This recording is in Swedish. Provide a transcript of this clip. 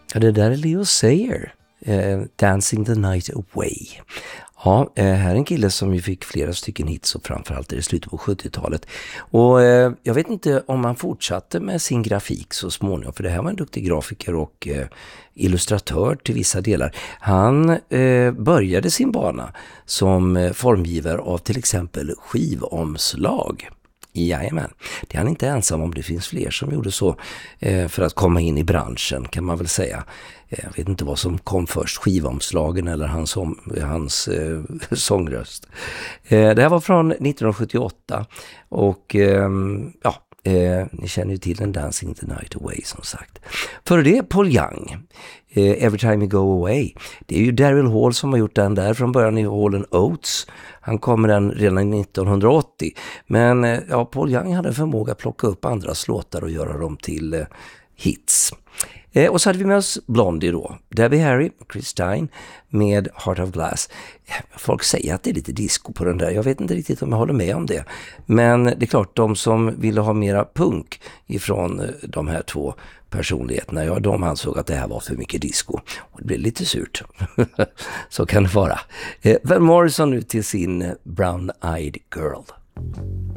Ja, det där är Leo Sayer, Dancing the Night Away. Ja, här är en kille som ju fick flera stycken hits och framförallt i slutet på 70-talet. Och jag vet inte om han fortsatte med sin grafik så småningom, för det här var en duktig grafiker och illustratör till vissa delar. Han började sin bana som formgivare av till exempel skivomslag. Jajamän, det är han inte ensam om, det finns fler som gjorde så för att komma in i branschen, kan man väl säga. Jag vet inte vad som kom först, skivomslagen eller hans sångröst. Det här var från 1978 och ni känner ju till den Dancing the Night Away som sagt. För det Paul Young, Every Time You Go Away. Det är ju Daryl Hall som har gjort den där från början i Hall & Oates. Han kom med den redan 1980. Men Paul Young hade förmåga att plocka upp andras låtar och göra dem till hits. Och så hade vi med oss Blondie då. Debbie Harry, Chris Stein med Heart of Glass. Folk säger att det är lite disco på den där. Jag vet inte riktigt om jag håller med om det. Men det är klart, de som ville ha mera punk ifrån de här två personligheterna, de ansåg att det här var för mycket disco. Och det blev lite surt. Så kan det vara. Van Morrison nu till sin Brown Eyed Girl.